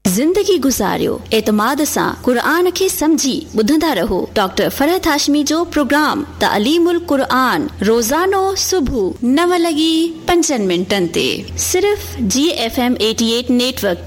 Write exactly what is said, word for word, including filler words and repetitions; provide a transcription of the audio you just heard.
ज़िंदगी गुज़ारियो एतमाद सां क़ुरान खे समझी ॿुधंदा रहो। डॉक्टर फरहत हाशमी जो प्रोग्राम तालीमुल क़ुरान रोज़ानो सुबुह नव लॻी पंजनि मिंटनि ते सिर्फ़ जी एफ एम अठासी नेटवर्क